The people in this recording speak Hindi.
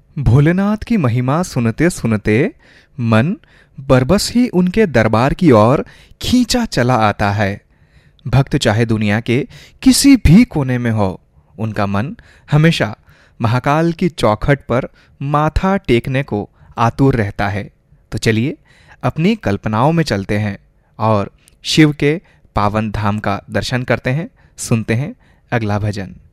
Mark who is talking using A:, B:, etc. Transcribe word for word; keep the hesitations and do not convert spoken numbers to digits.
A: भोलेनाथ की महिमा सुनते सुनते मन बरबस ही उनके दरबार की ओर खींचा चला आता है। भक्त चाहे दुनिया के किसी भी कोने में हो, उनका मन हमेशा महाकाल की चौखट पर माथा टेकने को आतुर रहता है। तो चलिए अपनी कल्पनाओं में चलते हैं और शिव के पावन धाम का दर्शन करते हैं। सुनते हैं अगला भजन।